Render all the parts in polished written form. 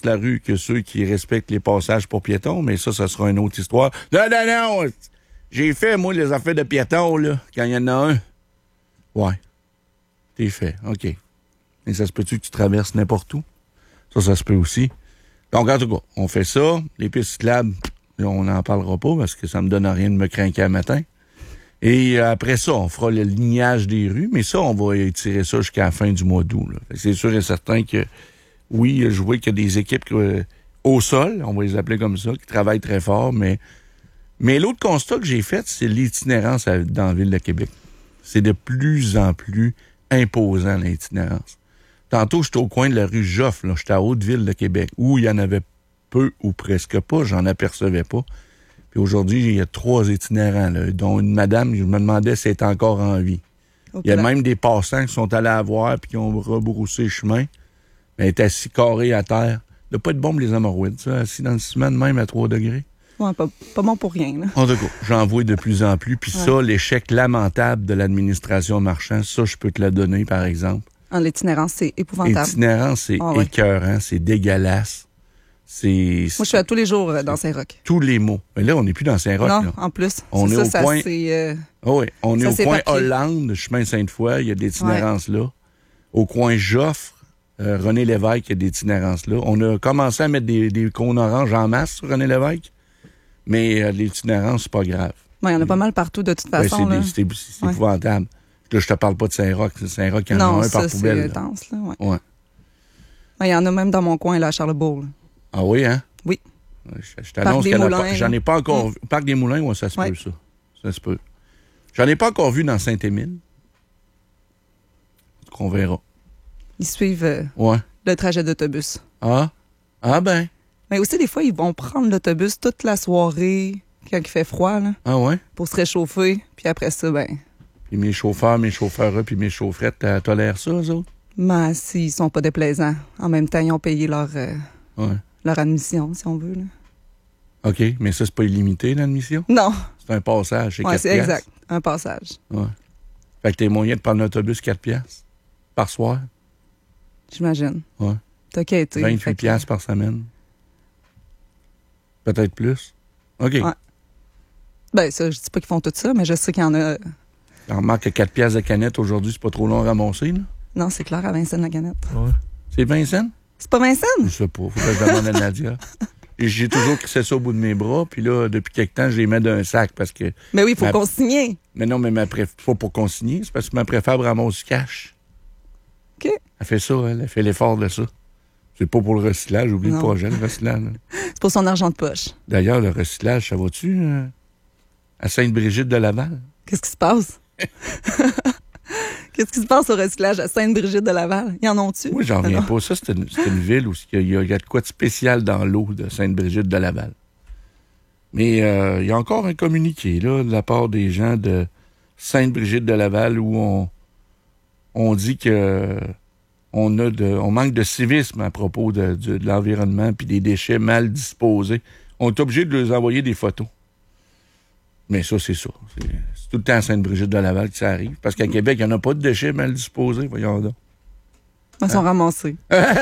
traversent la rue que ceux qui respectent les passages pour piétons, mais ça sera une autre histoire. Non! J'ai fait, moi, les affaires de piétons, là, quand il y en a un. Ouais. T'es fait, OK. Mais ça se peut-tu que tu traverses n'importe où? Ça se peut aussi. Donc, en tout cas, on fait ça. Les pistes cyclables, on n'en parlera pas parce que ça me donne rien de me craquer un matin. Et après ça, on fera le lignage des rues, mais ça, on va étirer ça jusqu'à la fin du mois d'août. Là. C'est sûr et certain que, oui, je vois qu'il y a des équipes au sol, on va les appeler comme ça, qui travaillent très fort, mais l'autre constat que j'ai fait, c'est l'itinérance dans la ville de Québec. C'est de plus en plus imposant, l'itinérance. Tantôt, j'étais au coin de la rue Joffre, là, j'étais à Haute-Ville de Québec, où il y en avait peu ou presque pas, j'en apercevais pas. Puis aujourd'hui, il y a 3 itinérants, là, dont une madame, je me demandais si elle était encore en vie. Okay. Il y a même des passants qui sont allés la voir puis qui ont rebroussé le chemin. Mais elle est assise carrée à terre. Il ne doit pas être bon pour les hémorroïdes, ça, assis dans le ciment de même à 3 degrés. Ouais, pas bon pour rien, là. En tout cas, j'en vois de plus en plus. Puis ça, l'échec lamentable de l'administration Marchand, ça, je peux te le donner, par exemple. En l'itinérance, c'est épouvantable. L'itinérance, c'est écœurant, c'est dégueulasse. Moi, je suis à tous les jours dans Saint-Roch. Tous les mots. Mais là, on n'est plus dans Saint-Roch. Non, là. en plus. On est au coin... oui, on est au coin Hollande, chemin Sainte-Foy, il y a des itinérances là. Au coin Joffre, René Lévesque, il y a des itinérances là. On a commencé à mettre des cônes oranges en masse sur René Lévesque, mais l'itinérance, c'est pas grave. Il y en a pas mal partout, de toute façon. C'est épouvantable. Là, je te parle pas de Saint-Roch. Saint-Roch, il y en a un par poubelle. Non, c'est intense, là. Ouais. Il y en a même dans mon coin, là, à Charlesbourg. Là. Ah oui, hein? Oui. Je t'annonce qu'il y en a pas. J'en ai pas encore vu. Parc des Moulins, ça se peut, ça. Ça se peut. J'en ai pas encore vu dans Saint-Émile. Qu'on verra. Ils suivent le trajet d'autobus. Ah ben. Mais aussi, des fois, ils vont prendre l'autobus toute la soirée, quand il fait froid, là. Ah ouais? Pour se réchauffer. Puis après ça, Puis mes chauffeurs, puis mes chaufferettes, tolèrent ça, eux autres? Mais s'ils sont pas déplaisants. En même temps, ils ont payé leur admission, si on veut, là. OK, mais ça, c'est pas illimité, l'admission? Non. C'est un passage, c'est 4 c'est piastres. exact. Un passage. Ouais. Fait que t'as moyen de prendre l'autobus 4 piastres par soir? J'imagine. Ouais. T'as qu'à être. 28 piastres par semaine. Peut-être plus. OK. Ouais. Ça, je dis pas qu'ils font tout ça, mais je sais qu'il y en a. On remarque que 4 piastres de canette, aujourd'hui, c'est pas trop long à ramasser, là? Non, c'est clair, à 20 cents la canette. Ouais. C'est 20 cents? C'est pas 20 cents? Je sais pas. Faut que je demande à Nadia. Et j'ai toujours crissé ça au bout de mes bras, puis là, depuis quelque temps, je les mets dans un sac parce que... Mais oui, il faut consigner. Mais non, mais pas pour consigner, c'est parce que ma préfère ramasse du cash. OK. Elle fait ça, elle fait l'effort de ça. C'est pas pour le recyclage, oublie le projet, le recyclage. C'est pour son argent de poche. D'ailleurs, le recyclage, ça va-tu à Sainte-Brigitte de Laval? Qu'est-ce qui se passe? Qu'est-ce qui se passe au recyclage à Sainte-Brigitte de Laval? Y en ont-tu? Oui, j'en reviens pas. Ça, c'est une ville où il y a de quoi de spécial dans l'eau de Sainte-Brigitte de Laval. Mais il y a encore un communiqué là, de la part des gens de Sainte-Brigitte de Laval où on dit que on manque de civisme à propos de l'environnement puis des déchets mal disposés. On est obligé de leur envoyer des photos. Mais ça, c'est ça. C'est tout le temps à Sainte-Brigitte de Laval que ça arrive. Parce qu'à Québec, il n'y en a pas de déchets mal disposés, voyons donc. Ils sont ramassés.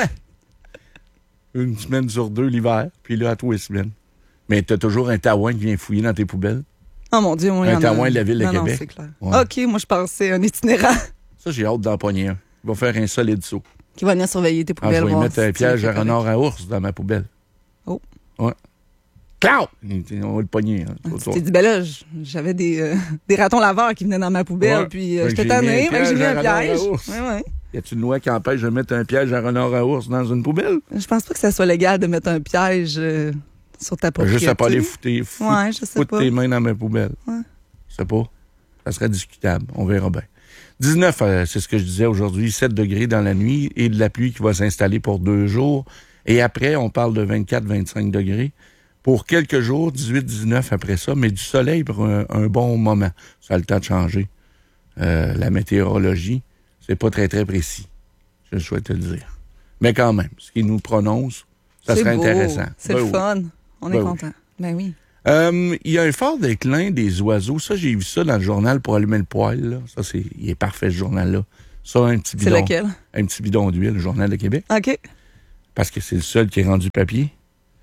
Une semaine sur 2 l'hiver, puis là, à tous les semaines. Mais t'as toujours un taouin qui vient fouiller dans tes poubelles. Oh mon Dieu, moi, un taouin de la ville de Québec. Non, c'est clair. Ouais. OK, moi, je pensais un itinérant. Ça, j'ai hâte d'en pogner un. Il va faire un solide saut. Qui va venir surveiller tes poubelles. Je vais mettre un piège à renard à ours dans ma poubelle. Oh. Ouais. Cloud! On va le pogner. Hein. Tu t'es dit, ben là, j'avais des ratons laveurs qui venaient dans ma poubelle, puis j'étais tanné, mais j'ai mis un piège. Ouais. Y a-t-il une loi qui empêche de mettre un piège à renard à ours dans une poubelle? Je pense pas que ça soit légal de mettre un piège sur ta propriété. Juste à pas les foutre tes mains dans ma poubelle. Ouais. Je sais pas. Ça serait discutable. On verra bien. 19, c'est ce que je disais aujourd'hui, 7 degrés dans la nuit et de la pluie qui va s'installer pour 2 jours. Et après, on parle de 24-25 degrés. Pour quelques jours, 18-19 après ça, mais du soleil pour un bon moment. Ça a le temps de changer. La météorologie, c'est pas très, très précis. Je souhaite te le dire. Mais quand même, ce qu'il nous prononce, ça serait beau. Intéressant. C'est le fun. On est content. Oui. Ben oui. Il y a un fort déclin des oiseaux. Ça, j'ai vu ça dans le journal pour allumer le poêle. Là. Ça, il est parfait, ce journal-là. Ça, un petit bidon. C'est lequel? Un petit bidon d'huile, le Journal de Québec. OK. parce que c'est le seul qui est rendu papier.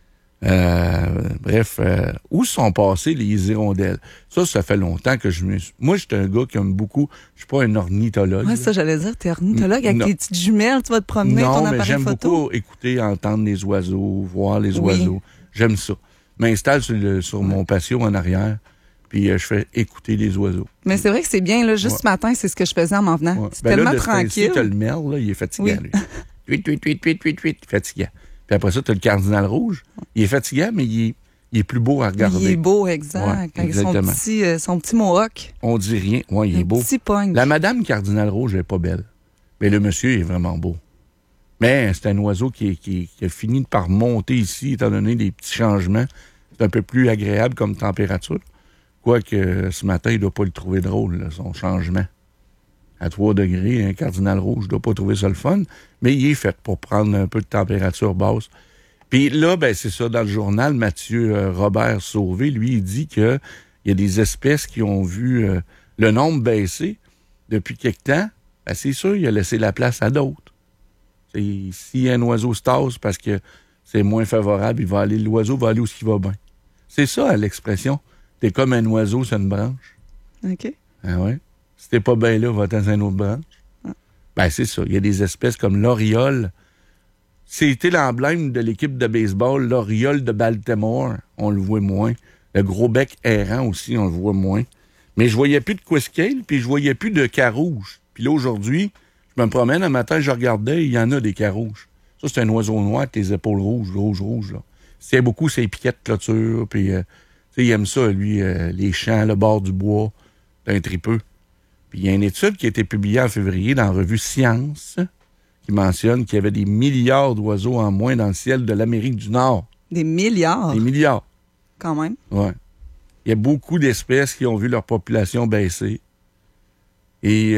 Bref, où sont passées les hirondelles? Ça fait longtemps que je me suis... Moi, j'étais un gars qui aime beaucoup... Je suis pas un ornithologue. Oui, ça, j'allais dire. T'es ornithologue avec tes petites jumelles, tu vas te promener ton appareil j'aime photo. beaucoup écouter, entendre les oiseaux, voir les oiseaux. J'aime ça. Je m'installe sur mon patio en arrière, puis je fais écouter les oiseaux. Mais c'est vrai que c'est bien, là. Juste ce matin, c'est ce que je faisais en m'en venant. Ouais. C'est tellement tranquille. Ici, t'as le merle, là, il est fatigant, lui. Huit, fatigant. Puis après ça, tu as le cardinal rouge. Il est fatigant, mais il est plus beau à regarder. Il est beau, exact. Ouais, avec son petit mohawk. On dit rien. Oui, il est beau. Petit punk. La madame cardinal rouge n'est pas belle. Mais le monsieur est vraiment beau. Mais c'est un oiseau qui a fini par monter ici, étant donné les petits changements. C'est un peu plus agréable comme température. Quoique ce matin, il ne doit pas le trouver drôle, là, son changement. À 3 degrés, un cardinal rouge ne doit pas trouver ça le fun, mais il est fait pour prendre un peu de température basse. Puis là, c'est ça, dans le journal, Mathieu Robert Sauvé, lui, il dit qu'il y a des espèces qui ont vu le nombre baisser depuis quelque temps. C'est sûr, il a laissé la place à d'autres. Si un oiseau se tasse parce que c'est moins favorable, l'oiseau va aller où il va bien. C'est ça, l'expression. T'es comme un oiseau sur une branche. OK. Ah ouais? Si t'es pas bien là, va-t'en sur une autre branche. C'est ça. Il y a des espèces comme l'oriole. C'était l'emblème de l'équipe de baseball, l'oriole de Baltimore. On le voit moins. Le gros bec errant aussi, on le voit moins. Mais je voyais plus de quiscale, puis je voyais plus de carouge. Puis là, aujourd'hui, je me promène, un matin, je regardais, il y en a des carouges. Ça, c'est un oiseau noir avec les épaules rouges, là. C'est beaucoup ses piquets de clôture, puis il aime ça, lui, les champs, le bord du bois. C'est un tripeux. Puis il y a une étude qui a été publiée en février dans la revue Science qui mentionne qu'il y avait des milliards d'oiseaux en moins dans le ciel de l'Amérique du Nord. Des milliards? Des milliards. Quand même. Oui. Il y a beaucoup d'espèces qui ont vu leur population baisser. Et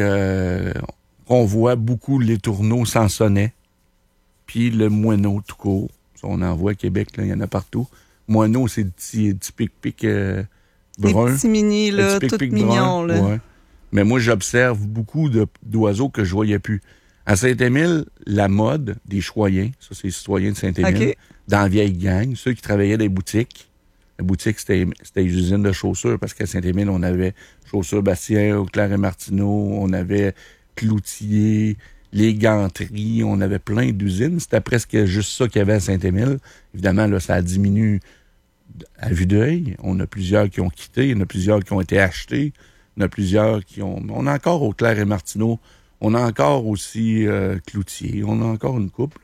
on voit beaucoup les tourneaux sans sonnet. Puis le moineau tout court. Ça, on en voit à Québec, là, il y en a partout. Moineau, c'est des petits pic-pic bruns. Des petits mini, là, tout mignons, là. Ouais. Mais moi, j'observe beaucoup d'oiseaux que je voyais plus. À Saint-Émile, la mode des choyens, ça, c'est les citoyens de Saint-Émile, dans la vieille gang, ceux qui travaillaient dans les boutiques. La boutique, c'était les usines de chaussures, parce qu'à Saint-Émile, on avait Chaussures Bastien, Auclair et Martineau, on avait Cloutier, les ganteries, on avait plein d'usines. C'était presque juste ça qu'il y avait à Saint-Émile. Évidemment, là, ça a diminué à vue d'œil. On a plusieurs qui ont quitté, il y en a plusieurs qui ont été achetés, il y en a plusieurs qui ont... On a encore Auclair et Martineau, on a encore aussi Cloutier, on a encore une couple.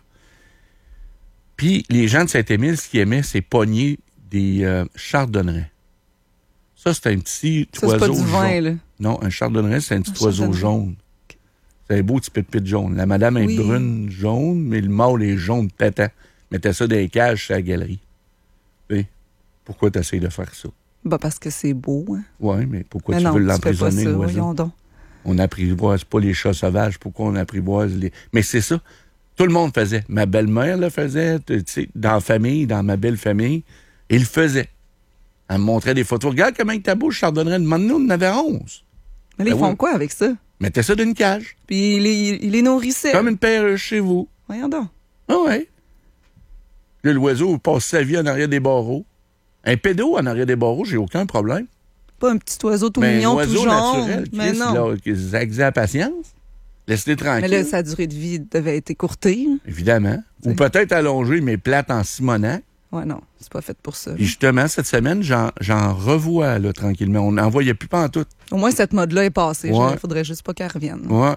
Puis, les gens de Saint-Émile, ce qu'ils aimaient, c'est pogner des chardonnerets. Ça, c'est un petit oiseau c'est pas du vin, jaune. Là. Non, un chardonneret, c'est un petit oiseau jaune. C'est un beau petit pit jaune. La madame est brune jaune, mais le mâle est jaune pétant. Mettez ça dans les cages sur la galerie. Et pourquoi tu essaies de faire ça? Parce que c'est beau. Hein? Oui, mais pourquoi tu veux l'emprisonner, l'oiseau? On n'apprivoise pas les chats sauvages. Pourquoi on apprivoise les... Mais c'est ça. Tout le monde faisait. Ma belle-mère le faisait. Dans la famille, dans ma belle famille, il le faisait. Elle me montrait des photos. Regarde comment il ta bouche chardonneret. Demande-nous, on en avait 11. Mais là, ils font quoi avec ça? Mettez ça dans une cage. Puis il les nourrissait. Comme une perruche chez vous. Voyons donc. Ah ouais. Là, l'oiseau passe sa vie en arrière des barreaux. Un pédo en arrière des barreaux, j'ai aucun problème. Pas un petit oiseau tout mignon, tout jaune. Naturel, mais non. Ça exige la patience. Laisse-les tranquilles. Mais là, sa durée de vie devait être écourtée. Évidemment. Ou peut-être allongée, mais plate en Simonac. Ouais, non, c'est pas fait pour ça. Et justement, cette semaine, j'en revois, là, tranquillement. On n'en voyait plus pantoute. Au moins, cette mode-là est passée. Ouais. Il faudrait juste pas qu'elle revienne. Ouais.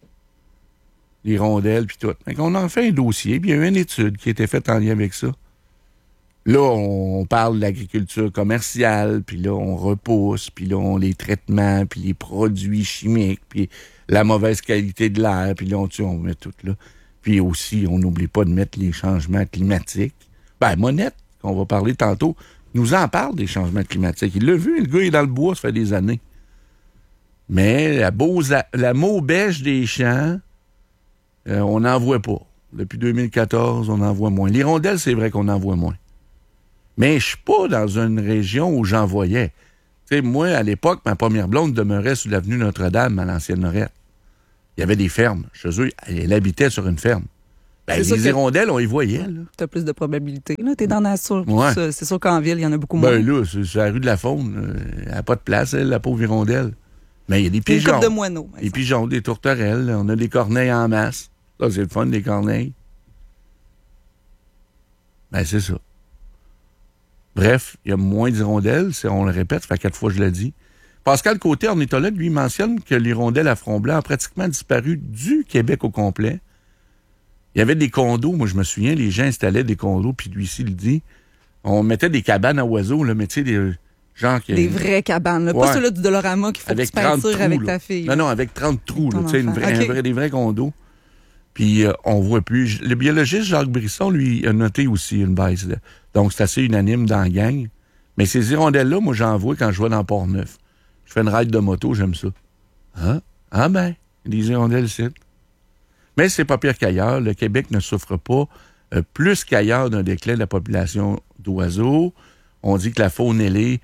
Les rondelles, puis tout. Donc, on en fait un dossier, puis il y a eu une étude qui a été faite en lien avec ça. Là, on parle de l'agriculture commerciale, puis là, on repousse, puis là, on les traitements, puis les produits chimiques, puis la mauvaise qualité de l'air, puis là, on met tout là. Puis aussi, on n'oublie pas de mettre les changements climatiques. Monette, qu'on va parler tantôt, nous en parle des changements climatiques. Il l'a vu, le gars est dans le bois, ça fait des années. Mais la maubèche des champs, on n'en voit pas. Depuis 2014, on en voit moins. L'hirondelle, c'est vrai qu'on en voit moins. Mais je suis pas dans une région où j'en voyais. Tu sais, moi, à l'époque, ma première blonde demeurait sur l'avenue Notre-Dame, à l'ancienne Lorette. Il y avait des fermes chez eux. Elle habitait sur une ferme. Ben, les hirondelles, on y voyait. Tu as plus de probabilités. Tu es dans la nature. Ouais. C'est sûr qu'en ville, il y en a beaucoup moins. Ben là, c'est la rue de la Faune. Elle n'a pas de place, elle, la pauvre hirondelle. Mais il y a des pigeons. Une coupe de moineaux. Des pigeons, des tourterelles. On a des corneilles en masse. Ça, c'est le fun, des corneilles. Ben, c'est ça. Bref, il y a moins d'hirondelles. On le répète, ça fait 4 fois que je l'ai dit. Pascal Côté, ornithologue, lui, mentionne que l'hirondelle à front blanc a pratiquement disparu du Québec au complet. Il y avait des condos. Moi, je me souviens, les gens installaient des condos, puis lui ici le dit. On mettait des cabanes à oiseaux, là, mais tu sais, des gens qui... Des vraies cabanes, là. Pas ceux-là du Dolorama qu'il faut que tu peintures avec ta fille. Non, avec 30 trous, là, tu sais, des vrais condos. Puis on voit plus. Le biologiste Jacques Brisson, lui, a noté aussi une baisse. Là. Donc, c'est assez unanime dans la gang. Mais ces hirondelles-là, moi, j'en vois quand je vais dans Port-Neuf. Je fais une ride de moto, j'aime ça. Hein? Ah ben, des hirondelles ici. Mais c'est pas pire qu'ailleurs. Le Québec ne souffre pas plus qu'ailleurs d'un déclin de la population d'oiseaux. On dit que la faune ailée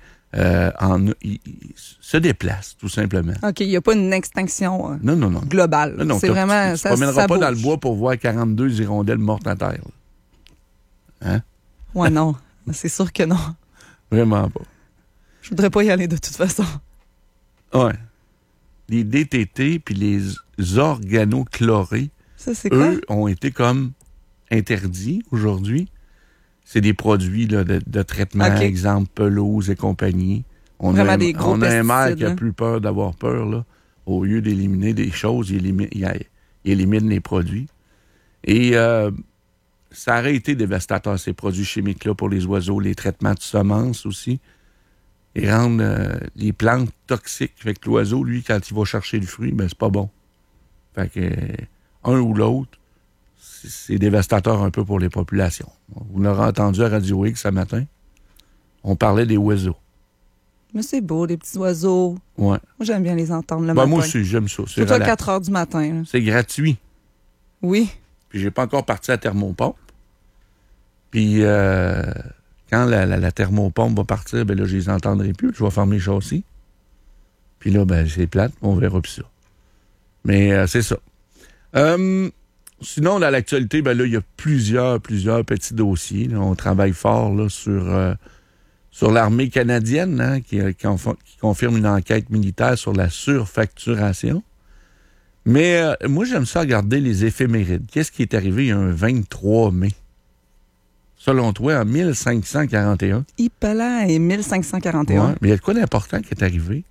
se déplace, tout simplement. OK, il n'y a pas une extinction globale. Non, c'est vraiment... Tu ne promèneras pas dans le bois pour voir 42 hirondelles mortes à terre. Hein? Ouais, non. C'est sûr que non. Vraiment pas. Je voudrais pas y aller de toute façon. Ouais. Les DTT puis les organochlorés, ça, c'est quoi? Eux ont été comme interdits aujourd'hui. C'est des produits là, de traitement, exemple pelouse et compagnie. On a un maire qui a plus peur d'avoir peur. Là. Au lieu d'éliminer des choses, il élimine les produits. Et ça aurait été dévastateur, ces produits chimiques-là, pour les oiseaux. Les traitements de semences aussi. Ils rendent les plantes toxiques. Fait que l'oiseau, lui, quand il va chercher le fruit, ben c'est pas bon. Fait que un ou l'autre, c'est dévastateur un peu pour les populations. Vous l'aurez entendu à Radio X ce matin. On parlait des oiseaux. Mais c'est beau, les petits oiseaux. Ouais. Moi, j'aime bien les entendre le matin. Moi aussi, j'aime ça. C'est surtout à 4 heures du matin. Là. C'est gratuit. Oui. Puis j'ai pas encore parti à thermopompe. Puis quand la thermopompe va partir, ben là, je les entendrai plus. Je vais fermer les châssis. Puis là, ben c'est plate. On verra plus ça. Mais c'est ça. Sinon, dans l'actualité, ben là, il y a plusieurs petits dossiers. Là. On travaille fort là, sur l'armée canadienne hein, qui confirme une enquête militaire sur la surfacturation. Mais moi, j'aime ça regarder les éphémérides. Qu'est-ce qui est arrivé un 23 mai? Selon toi, en 1541. Hippala et 1541. Ouais, mais il y a de quoi d'important qui est arrivé?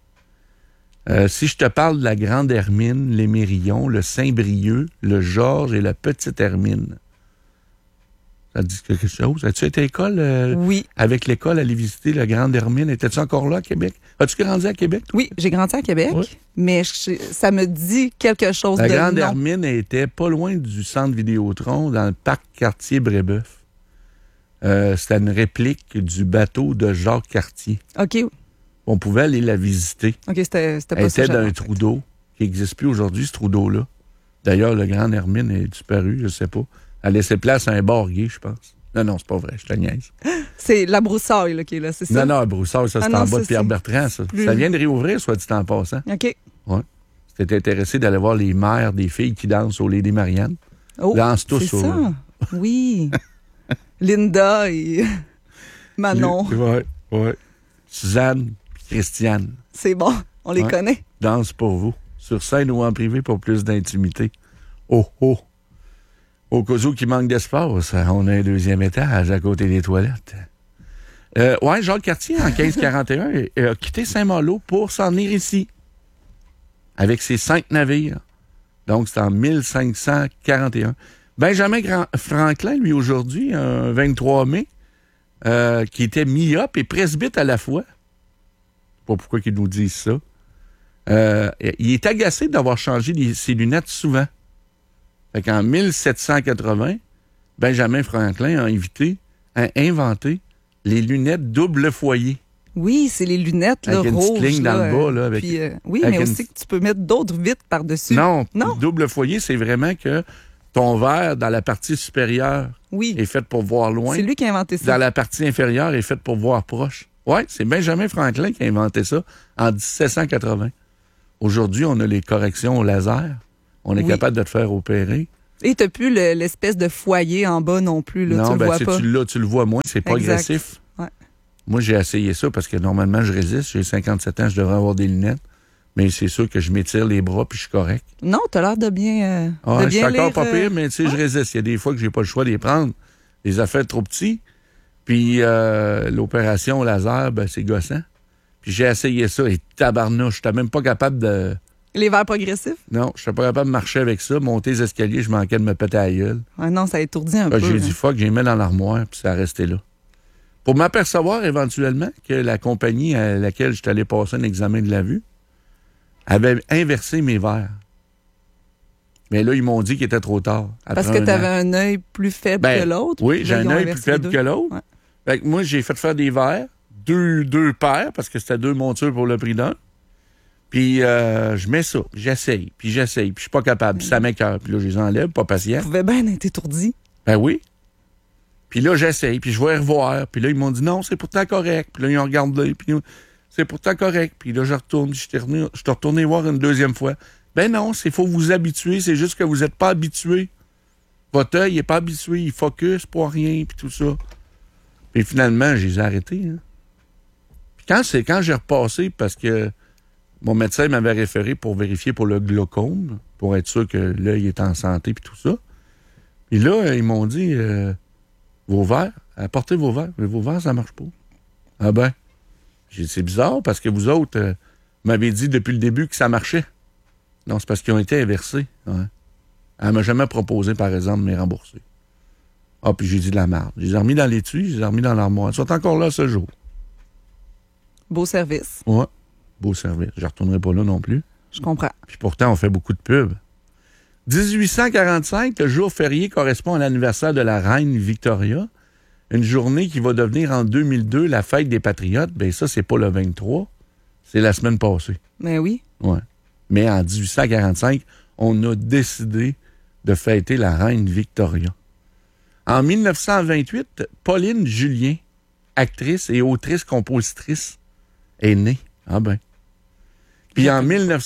Si je te parle de la Grande Hermine, l'Émérillon, le Saint-Brieuc, le Georges et la Petite Hermine. Ça te dit quelque chose? As-tu été à l'école? Oui. Avec l'école, aller visiter la Grande Hermine. Étais-tu encore là à Québec? As-tu grandi à Québec? Oui, j'ai grandi à Québec, mais ça me dit quelque chose de La Grande Hermine était pas loin du centre Vidéotron, dans le parc Cartier-Brébeuf. C'était une réplique du bateau de Jacques Cartier. OK. On pouvait aller la visiter. OK, c'était pas Elle ça. était d'un trou d'eau qui n'existe plus aujourd'hui, ce trou d'eau-là. D'ailleurs, le Grand Hermine est disparu, je ne sais pas. Elle a laissé place à un bar gay, je pense. Non, c'est pas vrai, je te niaise. C'est la broussaille là, qui est là, c'est ça? Non, la broussaille, ça, c'est en bas de Pierre-Bertrand, ça. Ça vient de réouvrir, soit dit en passant. OK. Oui. Si t'étais intéressé d'aller voir les mères des filles qui dansent au Lady Marianne. Oh, dansent tous c'est ça? Oui. Linda et Manon. Oui. Suzanne et Christiane. C'est bon, on les connaît. Danse pour vous. Sur scène ou en privé pour plus d'intimité. Oh. Au cas où qui manque d'espace, on a un 2e étage à côté des toilettes. Jacques Cartier, en 1541, a quitté Saint-Malo pour s'en venir ici. Avec ses 5 navires. Donc, c'est en 1541. Benjamin Franklin, lui, aujourd'hui, un 23 mai, qui était myope et presbyte à la fois. Je sais pas pourquoi ils nous disent ça. Il est agacé d'avoir changé ses lunettes souvent. Fait qu'en 1780, Benjamin Franklin a inventé les lunettes double foyer. Oui, c'est les lunettes là, avec rouges. Avec une petite ligne dans le bas. Là, avec, puis, oui, mais aussi que tu peux mettre d'autres vitres par-dessus. Non, double foyer, c'est vraiment que ton verre, dans la partie supérieure, est fait pour voir loin. C'est lui qui a inventé ça. Dans la partie inférieure, est fait pour voir proche. Oui, c'est Benjamin Franklin qui a inventé ça en 1780. Aujourd'hui, on a les corrections au laser. On est capable de te faire opérer Et t'as plus l'espèce de foyer en bas non plus. Là, non, tu le vois pas. Tu le vois moins, c'est progressif. Ouais. Moi, j'ai essayé ça parce que normalement, je résiste. J'ai 57 ans, je devrais avoir des lunettes. Mais c'est sûr que je m'étire les bras puis je suis correct. Non, t'as l'air de bien je suis encore lire, pas pire, mais tu sais, je résiste. Il y a des fois que j'ai pas le choix de les prendre. Les affaires trop petits. Puis l'opération laser, c'est gossant. Puis j'ai essayé ça et tabarnouche, j'étais même pas capable de... Les verres progressifs? Non, je n'étais pas capable de marcher avec ça. Monter les escaliers, je manquais de me péter à la gueule. Ah non, ça étourdit un peu. J'ai dit fuck, j'ai mis dans l'armoire, puis ça a resté là. Pour m'apercevoir éventuellement que la compagnie à laquelle je suis allé passer un examen de la vue avait inversé mes verres. Mais là, ils m'ont dit qu'il était trop tard. Parce que tu avais un œil plus faible que l'autre? Oui, j'ai un œil plus faible que l'autre. Ouais. Fait que moi, j'ai fait faire des verres, deux paires, parce que c'était 2 montures pour le prix d'un. Puis je mets ça, j'essaye, puis je suis pas capable, puis ça m'écoeure. Puis là, je les enlève, pas patient. Tu pouvais bien être étourdi. Ben oui. Puis là, j'essaye, puis je vais revoir. Puis là, ils m'ont dit non, c'est pourtant correct. Puis là, ils ont regardé, puis c'est pourtant correct. Puis là, je retourne, je suis retourné voir une deuxième fois. Ben non, il faut vous habituer, c'est juste que vous n'êtes pas habitué. Votre œil n'est pas habitué, il focus pour rien, puis tout ça. Puis finalement, je les ai arrêtés. Hein. Puis quand j'ai repassé, parce que mon médecin m'avait référé pour vérifier pour le glaucome, pour être sûr que l'œil est en santé puis tout ça. Puis là, ils m'ont dit, vos verres, apportez vos verres. Mais vos verres, ça marche pas. Ah ben, j'ai dit, c'est bizarre parce que vous autres m'avez dit depuis le début que ça marchait. Non, c'est parce qu'ils ont été inversés. Ouais. Elle m'a jamais proposé, par exemple, de me rembourser. Ah, puis j'ai dit de la merde. Je les ai remis dans l'étui, je les ai remis dans l'armoire. Ils sont encore là ce jour. Beau service. Ouais. Beau service. Je ne retournerai pas là non plus. Je comprends. Puis pourtant, on fait beaucoup de pubs. 1845, le jour férié correspond à l'anniversaire de la reine Victoria. Une journée qui va devenir en 2002 la fête des Patriotes. Bien, ça, c'est pas le 23. C'est la semaine passée. Mais oui. Ouais. Mais en 1845, on a décidé de fêter la reine Victoria. En 1928, Pauline Julien, actrice et autrice-compositrice, est née. Ah ben. Puis en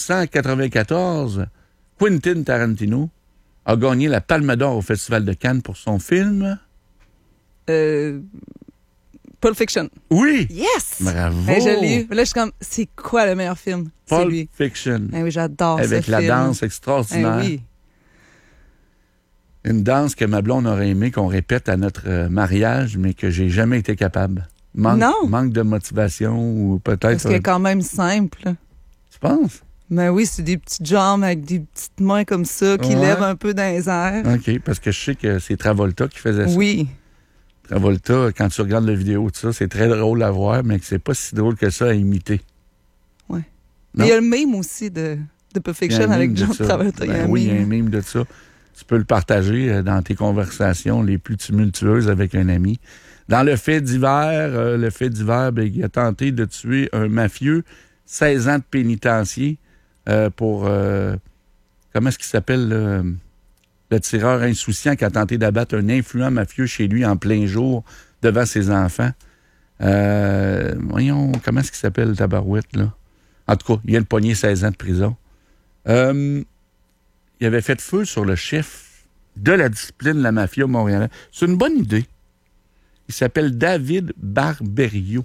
1994, Quentin Tarantino a gagné la Palme d'Or au Festival de Cannes pour son film... Pulp Fiction. Oui! Yes! Bravo! Ben, je l'ai eu. Là, je suis comme, c'est quoi le meilleur film? C'est Pulp lui. Fiction. Ben oui, j'adore avec ce la film. danse extraordinaire. Ben oui. Une danse que ma blonde aurait aimé qu'on répète à notre mariage, mais que j'ai jamais été capable. Manque de motivation ou peut-être... Parce qu'elle est quand même simple. Tu penses? Ben oui, c'est des petites jambes avec des petites mains comme ça qui lèvent un peu dans les airs. OK, parce que je sais que c'est Travolta qui faisait ça. Oui. Travolta, quand tu regardes la vidéo de ça, c'est très drôle à voir, mais c'est pas si drôle que ça à imiter. Oui. Il y a le meme aussi de Pulp Fiction avec John Travolta. Oui, il y a un meme de ça. Tu peux le partager dans tes conversations les plus tumultueuses avec un ami. Dans le fait divers, il a tenté de tuer un mafieux, 16 ans de pénitencier pour... comment est-ce qu'il s'appelle le tireur insouciant qui a tenté d'abattre un influent mafieux chez lui en plein jour devant ses enfants. Voyons, comment est-ce qu'il s'appelle, le tabarouette, là? En tout cas, il vient de pogner 16 ans de prison. Il avait fait feu sur le chef de la discipline de la mafia montréalaise. C'est une bonne idée. Il s'appelle David Barberio.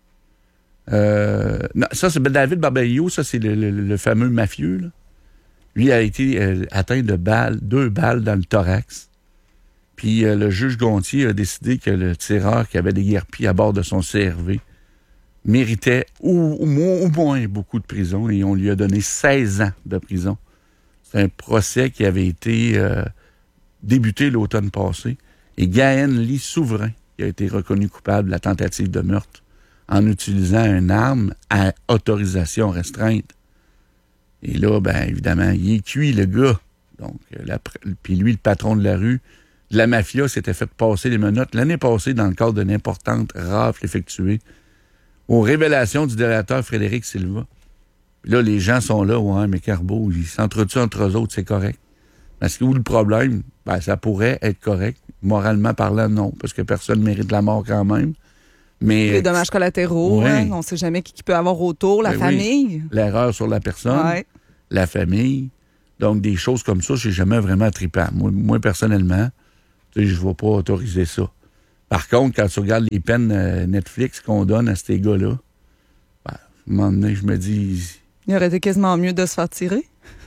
Non, ça, c'est David Barberio, ça, c'est le fameux mafieux, là. Lui a été atteint de 2 balles dans le thorax. Puis le juge Gontier a décidé que le tireur qui avait déguerpi à bord de son CRV méritait au moins beaucoup de prison et on lui a donné 16 ans de prison. C'est un procès qui avait été débuté l'automne passé. Et Gaël Lee Souverain, qui a été reconnu coupable de la tentative de meurtre en utilisant une arme à autorisation restreinte. Et là, bien évidemment, il est cuit, le gars. Donc, puis lui, le patron de la rue, de la mafia, s'était fait passer les menottes l'année passée dans le cadre d'une importante rafle effectuée aux révélations du délateur Frédéric Silva. Puis là, les gens sont là, ouais, mais Carbeau, ils s'entretuent entre eux autres, c'est correct. Parce que où le problème, ben, ça pourrait être correct. Moralement parlant, non, parce que personne ne mérite la mort quand même. Mais les dommages collatéraux, oui. Hein, on ne sait jamais qui peut avoir autour, la famille. Oui. L'erreur sur la personne, la famille. Donc, des choses comme ça, j'ai jamais vraiment trippé. Moi personnellement, je ne vais pas autoriser ça. Par contre, quand tu regardes les peines Netflix qu'on donne à ces gars-là, à un moment donné, je me dis... Il aurait été quasiment mieux de se faire tirer?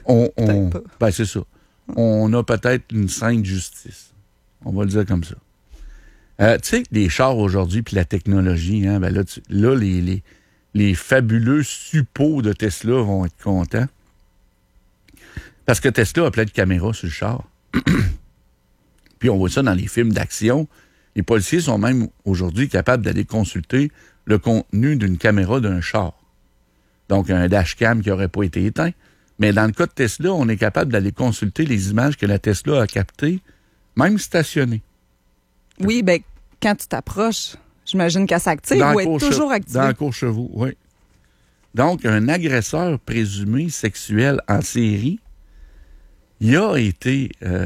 C'est ça. On a peut-être une sainte justice. On va le dire comme ça. Tu sais que les chars aujourd'hui, puis la technologie, hein, là, les fabuleux suppôts de Tesla vont être contents. Parce que Tesla a plein de caméras sur le char. Puis on voit ça dans les films d'action. Les policiers sont même aujourd'hui capables d'aller consulter le contenu d'une caméra d'un char. Donc un dashcam qui n'aurait pas été éteint. Mais dans le cas de Tesla, on est capable d'aller consulter les images que la Tesla a captées, même stationnées. Oui, bien, quand tu t'approches, j'imagine qu'elle s'active ou est toujours activée. Dans la Courchevaux, oui. Donc, un agresseur présumé sexuel en série, il a été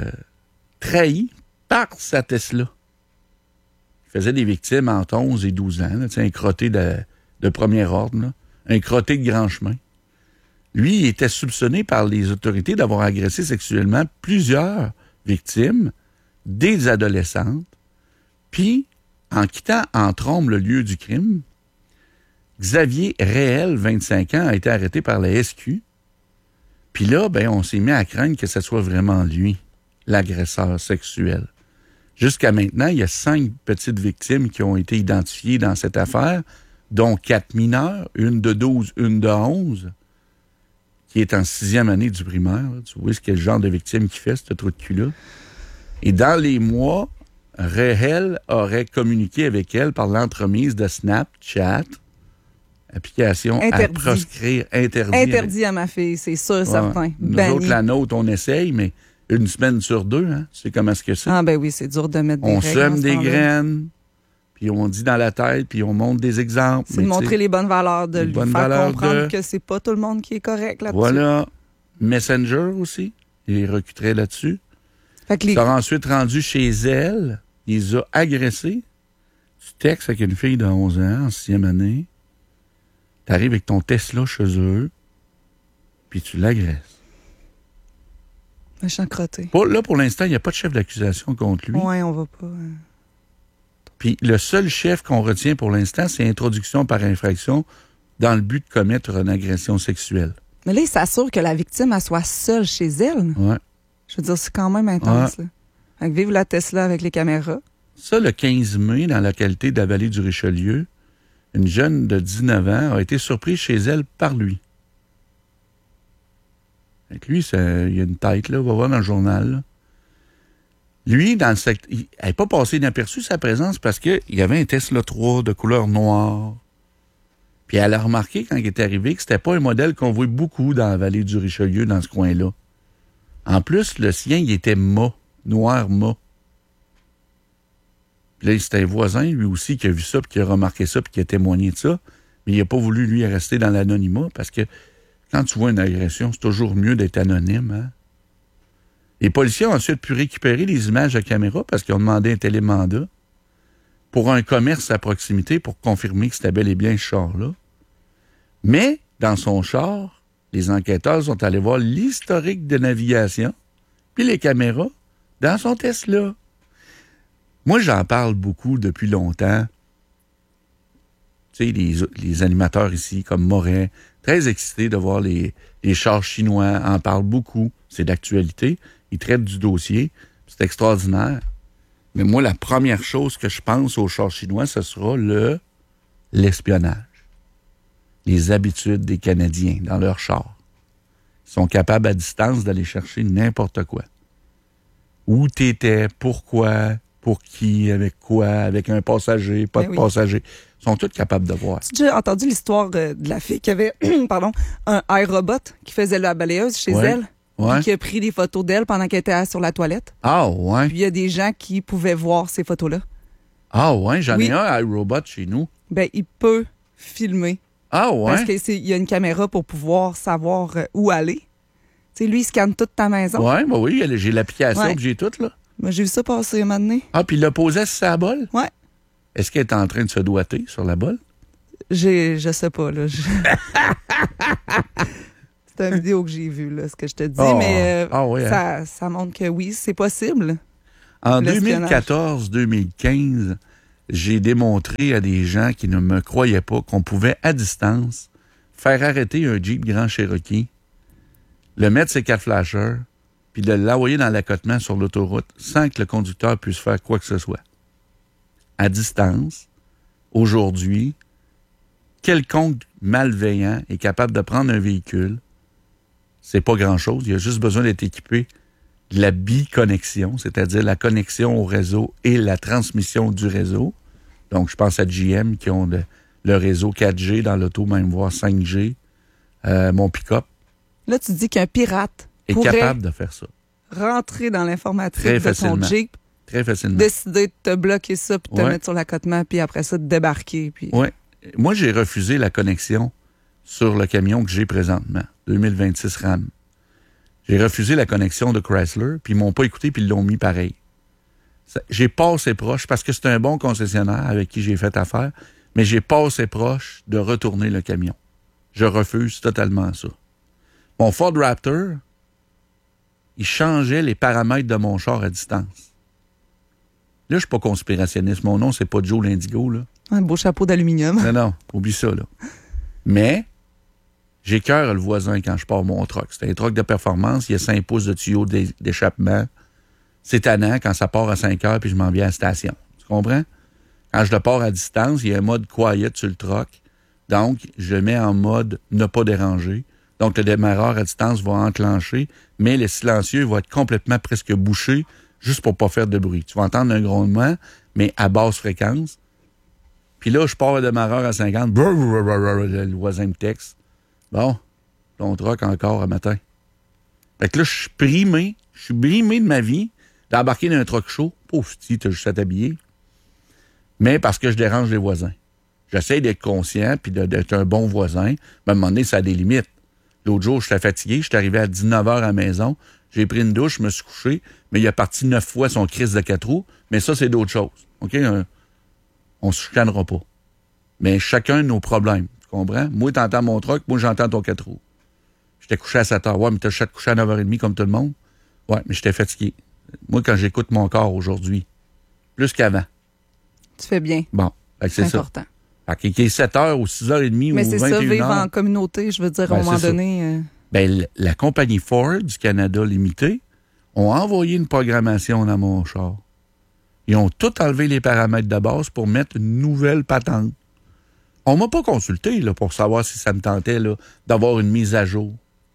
trahi par sa Tesla. Il faisait des victimes entre 11 et 12 ans, là, un crotté de premier ordre, là, un crotté de grand chemin. Lui, il était soupçonné par les autorités d'avoir agressé sexuellement plusieurs victimes, des adolescentes, puis, en quittant en trombe le lieu du crime, Xavier Réel, 25 ans, a été arrêté par la SQ. Puis là, on s'est mis à craindre que ce soit vraiment lui, l'agresseur sexuel. Jusqu'à maintenant, il y a 5 petites victimes qui ont été identifiées dans cette affaire, dont 4 mineurs, une de 12, une de 11, qui est en 6e année du primaire. Là. Tu vois quel genre de victime qui fait, ce trou de cul-là. Et dans les mois, Réel aurait communiqué avec elle par l'entremise de Snapchat, application à proscrire, interdit à ma fille, c'est sûr, certain. Nous autres, la nôtre, on essaye, mais une semaine sur 2, hein, c'est comment est-ce que c'est? Ah ben oui, c'est dur de mettre des règles. On sème des graines, puis on dit dans la tête, puis on montre des exemples. C'est de montrer les bonnes valeurs, de lui faire comprendre que c'est pas tout le monde qui est correct là-dessus. Voilà. Messenger aussi, il recuterait là-dessus. Il s'est ensuite rendu chez elle, il les a agressés. Tu textes avec une fille de 11 ans, en 6e année, t'arrives avec ton Tesla chez eux, puis tu l'agresses. Méchant crotté. Là, pour l'instant, il n'y a pas de chef d'accusation contre lui. Oui, on va pas... Puis le seul chef qu'on retient pour l'instant, c'est introduction par infraction dans le but de commettre une agression sexuelle. Mais là, il s'assure que la victime, elle soit seule chez elle. Ouais. Je veux dire, c'est quand même intense. Là. Avec vive la Tesla avec les caméras. Ça, le 15 mai, dans la localité de la vallée du Richelieu, une jeune de 19 ans a été surprise chez elle par lui. Avec lui, il y a une tête, là, on va voir dans le journal. Là. Lui, dans le secteur, il n'avait pas passé inaperçu sa présence parce qu'il y avait un Tesla 3 de couleur noire. Puis elle a remarqué, quand il est arrivé, que c'était pas un modèle qu'on voit beaucoup dans la vallée du Richelieu, dans ce coin-là. En plus, le sien, il était noir mat. Puis là, c'était un voisin, lui aussi, qui a vu ça, puis qui a remarqué ça, puis qui a témoigné de ça. Mais il n'a pas voulu, lui, rester dans l'anonymat, parce que quand tu vois une agression, c'est toujours mieux d'être anonyme. Hein? Les policiers ont ensuite pu récupérer les images de caméra, parce qu'ils ont demandé un télémandat pour un commerce à proximité pour confirmer que c'était bel et bien ce char-là. Mais, dans son char, les enquêteurs sont allés voir l'historique de navigation, puis les caméras, dans son Tesla. Moi, j'en parle beaucoup depuis longtemps. Tu sais, les animateurs ici, comme Morin, très excités de voir les chars chinois, en parlent beaucoup. C'est d'actualité. Ils traitent du dossier. C'est extraordinaire. Mais moi, la première chose que je pense aux chars chinois, ce sera l'espionnage. Les habitudes des Canadiens dans leurs chars. Ils sont capables à distance d'aller chercher n'importe quoi. Où t'étais, pourquoi, pour qui, avec quoi, avec un passager, pas de passager. Ils sont tous capables de voir. Tu as déjà entendu l'histoire de la fille qui avait un iRobot qui faisait la balayeuse chez elle? Ouais. Puis qui a pris des photos d'elle pendant qu'elle était sur la toilette. Ah, ouais. Puis il y a des gens qui pouvaient voir ces photos-là. Ah, ouais, j'en ai un iRobot chez nous. Ben, il peut filmer. Ah, ouais. Parce qu'il y a une caméra pour pouvoir savoir où aller. Tu sais, lui, il scanne toute ta maison. Ouais, ben oui, j'ai l'application que j'ai toute, là. Ben, j'ai vu ça passer un moment donné. Ah, puis il l'a posé sur sa bolle? Ouais. Est-ce qu'elle est en train de se doiter sur la bolle? Je sais pas, là. C'est une vidéo que j'ai vue, là, ce que je te dis. Mais ça montre que oui, c'est possible. En 2014-2015, j'ai démontré à des gens qui ne me croyaient pas qu'on pouvait, à distance, faire arrêter un Jeep Grand Cherokee, le mettre ses 4 flashers, puis de l'envoyer dans l'accotement sur l'autoroute sans que le conducteur puisse faire quoi que ce soit. À distance, aujourd'hui, quelconque malveillant est capable de prendre un véhicule. C'est pas grand-chose. Il a juste besoin d'être équipé de la biconnexion, c'est-à-dire la connexion au réseau et la transmission du réseau. Donc, je pense à GM qui ont le réseau 4G dans l'auto, même voire 5G. Mon pick-up. Là, tu dis qu'un pirate est capable de faire ça. Rentrer dans l'informatique de ton Jeep. Très facilement. Décider de te bloquer ça puis te mettre sur l'accotement, puis après ça, de débarquer. Puis... Oui. Moi, j'ai refusé la connexion sur le camion que j'ai présentement, 2026 RAM. J'ai refusé la connexion de Chrysler, puis ils m'ont pas écouté, puis ils l'ont mis pareil. J'ai passé proche, parce que c'est un bon concessionnaire avec qui j'ai fait affaire, mais j'ai passé proche de retourner le camion. Je refuse totalement ça. Mon Ford Raptor, il changeait les paramètres de mon char à distance. Là, je suis pas conspirationniste. Mon nom, c'est pas Joe l'Indigo, là. Un beau chapeau d'aluminium. Non, oublie ça, là. Mais, j'écœure le voisin quand je pars mon truck. C'est un truck de performance, il y a 5 pouces de tuyau d'échappement. C'est tannant quand ça part à 5 heures puis je m'en viens à la station. Tu comprends? Quand je le pars à distance, il y a un mode quiet sur le truck. Donc, je le mets en mode ne pas déranger. Donc, le démarreur à distance va enclencher, mais le silencieux va être complètement presque bouché juste pour pas faire de bruit. Tu vas entendre un grondement, mais à basse fréquence. Puis là, je pars le démarreur à 50. Le voisin me texte. Bon, ton truck encore à matin. Fait que là, je suis brimé de ma vie d'embarquer dans un truck chaud. Pauvre petit, t'as juste à t'habiller. Mais parce que je dérange les voisins. J'essaie d'être conscient puis d'être un bon voisin. Mais à un moment donné, ça a des limites. L'autre jour, j'étais fatigué. J'étais arrivé à 19h à la maison. J'ai pris une douche, je me suis couché. Mais il a parti 9 fois son crise de 4 roues. Mais ça, c'est d'autres choses. OK? On se chicanera pas. Mais chacun nos problèmes. Tu comprends? Moi, t'entends mon truck. Moi, j'entends ton 4 roues. J'étais couché à 7h. Ouais, mais t'as couché à 9h30 comme tout le monde. Ouais, mais j'étais fatigué. Moi, quand j'écoute mon corps aujourd'hui, plus qu'avant. Tu fais bien. Bon, c'est important. Fait qu'il est 7h ou 6h30 mais ou 21h. Mais c'est ça, vivre en communauté, je veux dire, à un moment donné... la compagnie Ford du Canada Limité ont envoyé une programmation dans mon char. Ils ont tout enlevé les paramètres de base pour mettre une nouvelle patente. On m'a pas consulté là, pour savoir si ça me tentait là, d'avoir une mise à jour.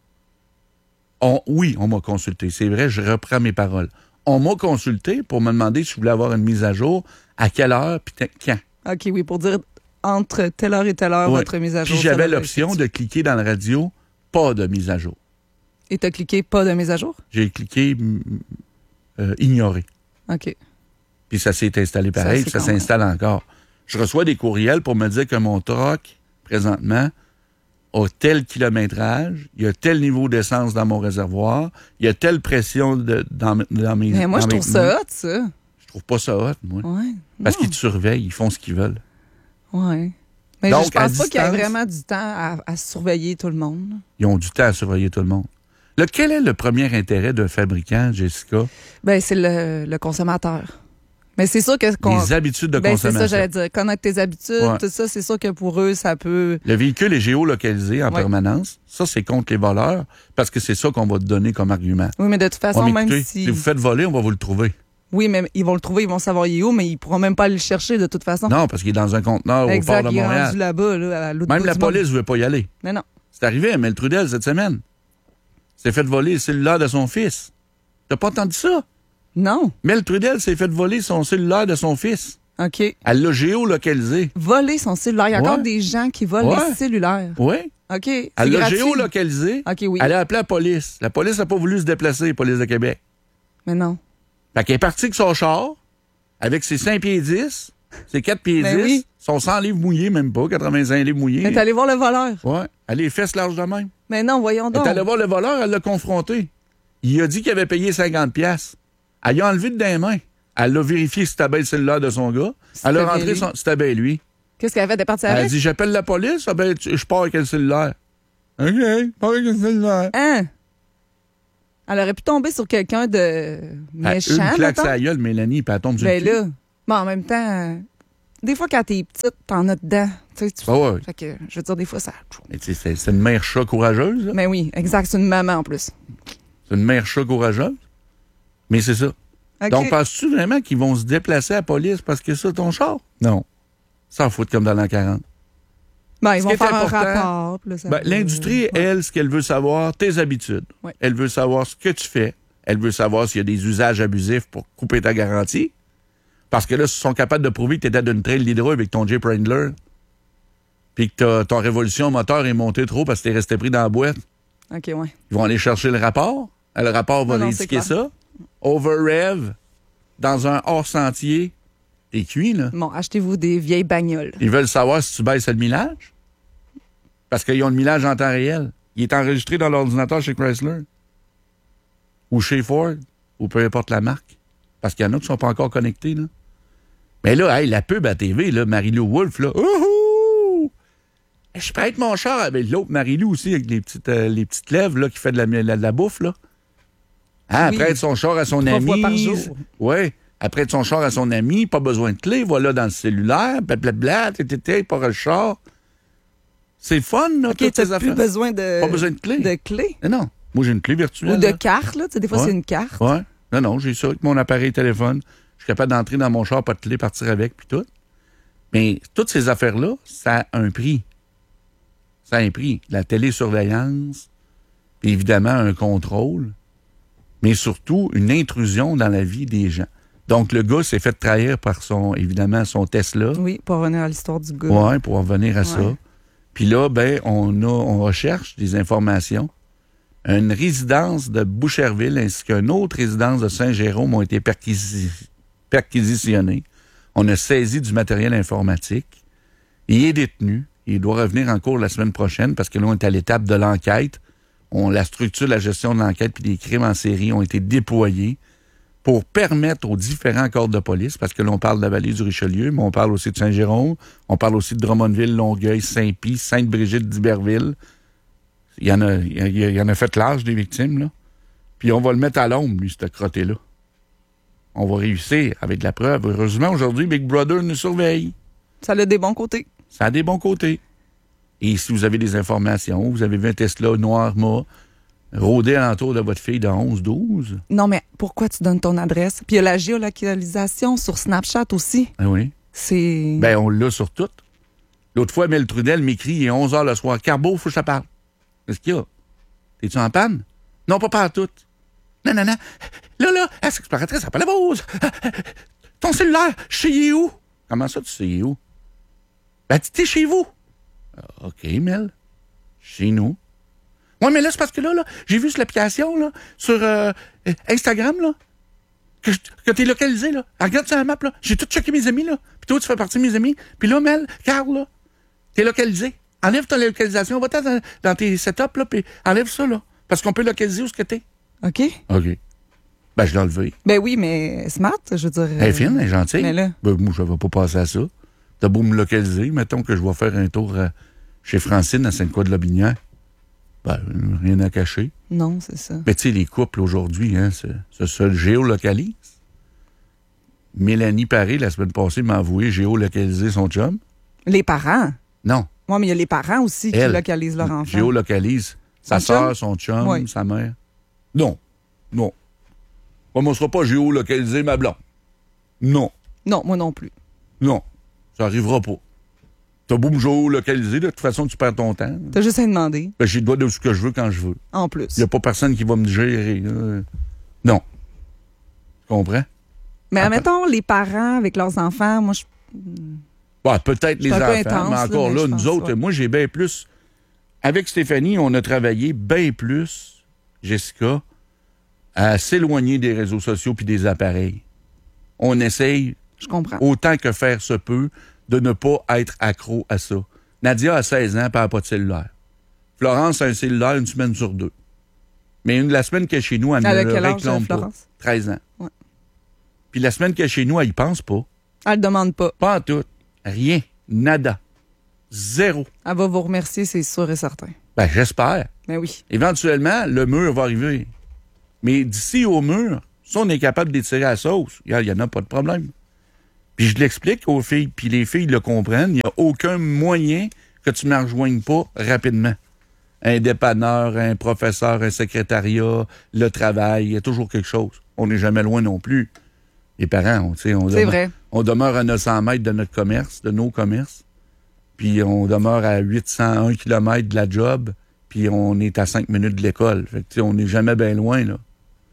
Oui, on m'a consulté. C'est vrai, je reprends mes paroles. On m'a consulté pour me demander si je voulais avoir une mise à jour, à quelle heure, puis quand. OK, oui, pour dire entre telle heure et telle heure, votre mise à jour. Puis j'avais l'option de cliquer dans la radio, pas de mise à jour. Et tu as cliqué pas de mise à jour? J'ai cliqué ignorer. OK. Puis ça s'est installé pareil, puis ça s'installe encore. Je reçois des courriels pour me dire que mon truck, présentement, a tel kilométrage, il y a tel niveau d'essence dans mon réservoir, il y a telle pression dans mes... Mais moi, je trouve ça hot, ça. Je trouve pas ça hot, moi. Ouais. Parce qu'ils te surveillent, ils font ce qu'ils veulent. Oui. Mais donc, je pense pas qu'il y ait vraiment du temps à surveiller tout le monde. Ils ont du temps à surveiller tout le monde. Là, quel est le premier intérêt d'un fabricant, Jessica? Ben, c'est le consommateur. Mais c'est sûr que... Les habitudes de consommation. C'est ça, j'allais dire. Connaître tes habitudes, tout ça, c'est sûr que pour eux, ça peut... Le véhicule est géolocalisé en permanence. Ça, c'est contre les voleurs, parce que c'est ça qu'on va te donner comme argument. Oui, mais de toute façon, écoutez, même si vous faites voler, on va vous le trouver. Oui, mais ils vont le trouver, ils vont savoir il est où, mais ils ne pourront même pas aller le chercher de toute façon. Non, parce qu'il est dans un conteneur au port de Montréal. Il est rendu là-bas, là, à l'autre bout même la police ne veut pas y aller. Mais non. C'est arrivé à Mel Trudel cette semaine. S'est fait voler le cellulaire de son fils. T'as pas entendu ça? Non. Mel Trudel s'est fait voler son cellulaire de son fils. OK. Elle l'a géolocalisé. Voler son cellulaire. Il y a encore des gens qui volent les cellulaires. Oui. OK. Elle l'a géolocalisé. OK, oui. Elle a appelé la police. La police n'a pas voulu se déplacer, la police de Québec. Mais non. Fait qu'elle est partie avec son char, avec ses 5 pieds 10, ses 4 pieds 10, son 100 livres mouillés, même pas, 85 livres mouillés. Elle est allée voir le voleur. Oui. Elle a les fesses larges de même. Mais non, voyons donc. Elle est allée voir le voleur, elle l'a confronté. Il a dit qu'il avait payé 50$. Elle lui a enlevé de les mains. Elle a vérifié si c'était bien le cellulaire de son gars. Elle a rentré c'était bien lui. Qu'est-ce qu'elle a fait? Elle est partie avec? avec? Elle a dit, j'appelle la police, je pars avec le cellulaire. OK, pas avec un cellulaire. Hein? Elle aurait pu tomber sur quelqu'un de méchant. Une claque mettons. sa gueule, Mélanie, puis elle tombe sur le Ben cul. là, bon, en même temps, des fois, quand t'es petite, t'en as dedans. Tu sais, Ah ouais. Fait que, je veux dire, des fois, ça... Mais tu sais, c'est une mère chat courageuse, là. Mais oui, exact, c'est une maman en plus. C'est une mère chat courageuse. Mais c'est ça. OK. Donc, penses-tu vraiment qu'ils vont se déplacer à la police parce que ça, ton char? Non. S'en foutent comme dans l'an 40. Ben, ils Ce vont qui est faire un important, rapport. Puis là, ça Ben, va- l'industrie, Ouais. elle, ce qu'elle veut savoir, tes habitudes. Ouais. Elle veut savoir ce que tu fais. Elle veut savoir s'il y a des usages abusifs pour couper ta garantie. Parce que là, ils sont capables de prouver que tu étais d'une trail leader avec ton Jeep Wrangler. Puis que ton révolution moteur est montée trop parce que t'es resté pris dans la boîte. OK, ouais. Ils vont aller chercher le rapport. Le rapport va Non, indiquer c'est ça. Over-rev, dans un hors-sentier. T'es cuit, là. Bon, achetez-vous des vieilles bagnoles. Ils veulent savoir si tu baisses le millage. Parce qu'ils ont le millage en temps réel. Il est enregistré dans l'ordinateur chez Chrysler. Ou chez Ford. Ou peu importe la marque. Parce qu'il y en a qui ne sont pas encore connectés, là. Mais là, hey, la pub à TV, là, Marie-Lou Wolfe, là. Ouhou! Je prête mon char avec l'autre Marie-Lou aussi, avec les petites lèvres, là, qui fait de la bouffe, là. Hein, Oui. elle prête son char à son 3 ami. fois par jour. Oui. Elle prête son char à son ami, pas besoin de clé, voilà dans le cellulaire, blablabla, pas le char. C'est fun, là, OK, toutes ces t'as plus affaires. besoin de... Pas besoin de clé. De clés. Mais non. Moi, j'ai une clé virtuelle. Ou de là. cartes, là. Tu sais, des fois, Ouais. c'est une carte. Ouais. Non, j'ai ça avec mon appareil téléphone. Je suis capable d'entrer dans mon char, pas de clé, partir avec, puis tout. Mais toutes ces affaires-là, ça a un prix. Ça a un prix. La télésurveillance, puis évidemment un contrôle, mais surtout une intrusion dans la vie des gens. Donc, le gars s'est fait trahir par évidemment, son Tesla. Oui, pour revenir à l'histoire du gars. Oui, pour en revenir à ça. Ouais. Puis là, ben, on recherche des informations. Une résidence de Boucherville ainsi qu'une autre résidence de Saint-Jérôme ont été perquisitionnées. On a saisi du matériel informatique. Il est détenu. Il doit revenir en cours la semaine prochaine parce que là, on est à l'étape de l'enquête. La structure de la gestion de l'enquête puis des crimes en série ont été déployés pour permettre aux différents corps de police, parce que là, on parle de la vallée du Richelieu, mais on parle aussi de Saint-Jérôme, on parle aussi de Drummondville, Longueuil, Saint-Pie, Sainte-Brigitte d'Iberville. Il y en a fait l'âge des victimes, là. Puis on va le mettre à l'ombre, lui, ce crotté-là. On va réussir avec de la preuve. Heureusement, aujourd'hui, Big Brother nous surveille. Ça a des bons côtés. Ça a des bons côtés. Et si vous avez des informations, vous avez vu un Tesla noir mât rôder alentour de votre fille de 11-12. Non, mais pourquoi tu donnes ton adresse? Puis il y a la géolocalisation sur Snapchat aussi. Ah oui. C'est... Ben, on l'a sur tout. L'autre fois, Mel Trudel m'écrit, il est 11h le soir. Carbo, faut que je te parle. Qu'est-ce qu'il y a? T'es-tu en panne? Non, pas partout. Non. Là, elle s'exploratrice, ça n'a pas la pause. Ton cellulaire, je sais où? Comment ça, tu sais où? Ben, t'es chez vous. OK, Mel. Chez nous. Ouais, mais là, c'est parce que là, j'ai vu sur l'application, là, sur Instagram, là, que t'es localisé, là. Regarde sur la map, là. J'ai tout checké mes amis, là. Puis toi, tu fais partie de mes amis. Puis là, Mel, Carl, là, t'es localisé. Enlève ta localisation. Va-t'en dans tes setups, là, puis enlève ça, là. Parce qu'on peut localiser où ce que t'es. OK. OK. Ben, je l'ai enlevé. Ben oui, mais smart, je veux dire... Elle est fine, elle est gentille. Mais là... Ben, moi, je vais pas passer à ça. T'as beau me localiser, mettons que je vais faire un tour chez Francine à Sainte-Croix-de-Lobinière. Ben, rien à cacher. Non, c'est ça. Mais tu sais, les couples aujourd'hui, hein, se géolocalisent. Mélanie Paré, la semaine passée, m'a avoué géolocaliser son chum. Les parents. Non. Oui, mais il y a les parents aussi qui Elle, localisent leur enfant. géolocalise sa Son chum? sœur, son chum, Oui. sa mère. Non. Moi, on ne sera pas géolocaliser ma blonde. Non. Non, moi non plus. Non. Ça n'arrivera pas. T'as beau me géolocaliser, de toute façon, tu perds ton temps. T'as juste à demander, Ben, j'ai le droit de ce que je veux quand je veux. en plus. Il n'y a pas personne qui va me gérer. Non. Tu comprends? Mais Attends. admettons, les parents avec leurs enfants, moi, je... Ouais, peut-être les C'est un peu enfants, intense, mais là, encore mais là, je nous pense, autres, ouais. moi, j'ai bien plus... Avec Stéphanie, on a travaillé bien plus, Jessica, à s'éloigner des réseaux sociaux puis des appareils. On essaye, Je comprends. autant que faire se peut, de ne pas être accro à ça. Nadia a 16 ans, puis elle n'a pas de cellulaire. Florence a un cellulaire une semaine sur 2. Mais la semaine qu'elle est chez nous, elle Elle a ne le quel âge, réclame pas. Florence? 13 ans. Ouais. Puis la semaine qu'elle est chez nous, elle y pense pas. Elle ne demande pas. Pas en tout. Rien. Nada. Zéro. Elle va vous remercier, c'est sûr et certain. Ben, j'espère. Ben oui. Éventuellement, le mur va arriver. Mais d'ici au mur, si on est capable d'étirer la sauce, il n'y en a pas de problème. Puis je l'explique aux filles, puis les filles le comprennent. Il n'y a aucun moyen que tu ne me rejoignes pas rapidement. Un dépanneur, un professeur, un secrétariat, le travail, il y a toujours quelque chose. On n'est jamais loin non plus. Les parents, on demeure à 900 mètres de notre commerce, de nos commerces. Puis on demeure à 801 km de la job, puis on est à 5 minutes de l'école. Fait que, on n'est jamais bien loin, là.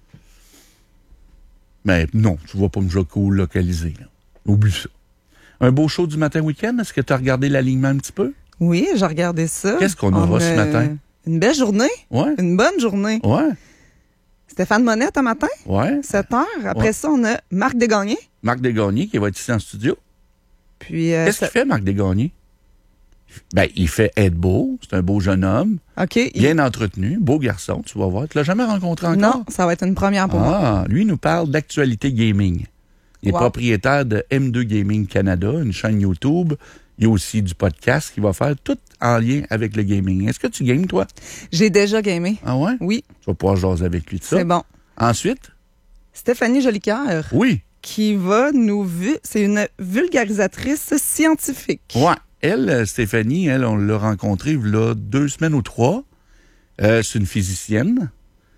Mais non, tu ne vas pas me géolocaliser, là. Oublie ça. Un beau show du matin week-end, est-ce que tu as regardé l'alignement un petit peu? Oui, j'ai regardé ça. Qu'est-ce qu'on aura ce matin? Une belle journée. Ouais. Une bonne journée. Ouais. Stéphane Monette un matin. Ouais. 7h. Après ça, on a Marc Desgagnés. Marc Desgagnés qui va être ici en studio. Puis, qu'est-ce qu'il fait, Marc Desgagnés? Ben, il fait être beau. C'est un beau jeune homme. OK. Bien entretenu. Beau garçon, tu vas voir. Tu l'as jamais rencontré encore? Non, ça va être une première pour moi. Lui, il nous parle d'actualité gaming. Il est propriétaire de M2 Gaming Canada, une chaîne YouTube. Il y a aussi du podcast qu'il va faire, tout en lien avec le gaming. Est-ce que tu games, toi? J'ai déjà gamé. Ah ouais? Oui. Tu vas pouvoir jaser avec lui de ça. C'est bon. Ensuite? Stéphanie Jolicoeur. Oui. Qui va c'est une vulgarisatrice scientifique. Ouais. Elle, Stéphanie, on l'a rencontrée il y a 2 semaines ou 3. C'est une physicienne.